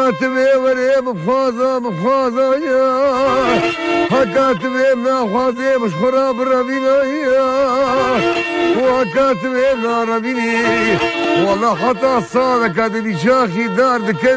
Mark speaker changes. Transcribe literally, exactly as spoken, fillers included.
Speaker 1: هكاتبي وري بخوازة بخوازة يا هكاتبي ناخوازي مشخرة بربينا يا وهكاتبي ناربيني والله حتى الصادق هذا بشاخي دار دكبي